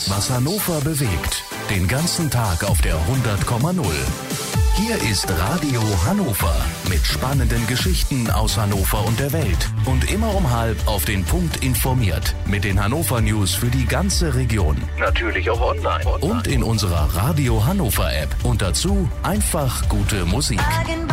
was Hannover bewegt. Den ganzen Tag auf der 100,0. Hier ist Radio Hannover mit spannenden Geschichten aus Hannover und der Welt. Und immer um 12:30 auf den Punkt informiert. Mit den Hannover News für die ganze Region. Natürlich auch online. Und in unserer Radio Hannover App. Und dazu einfach gute Musik.